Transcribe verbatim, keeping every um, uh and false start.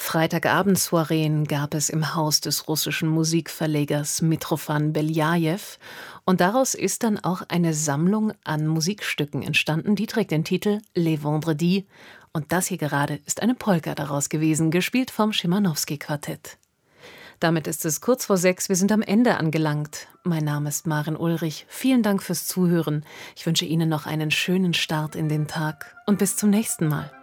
Freitagabend-Soireen gab es im Haus des russischen Musikverlegers Mitrofan Beljajew und daraus ist dann auch eine Sammlung an Musikstücken entstanden, die trägt den Titel Les Vendredis und das hier gerade ist eine Polka daraus gewesen, gespielt vom Schimanowski-Quartett. Damit ist es kurz vor sechs, wir sind am Ende angelangt. Mein Name ist Maren Ulrich, vielen Dank fürs Zuhören. Ich wünsche Ihnen noch einen schönen Start in den Tag und bis zum nächsten Mal.